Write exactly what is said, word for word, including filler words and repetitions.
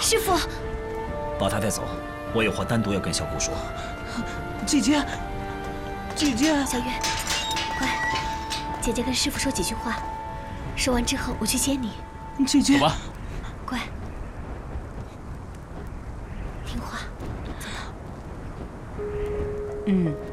师傅， 把他带走，我有话单独要跟小姑说。 姐姐，姐姐， 小月，乖，姐姐跟师傅说几句话，说完之后我去接你。 姐姐， 走吧。 乖，听话，走吧。 嗯。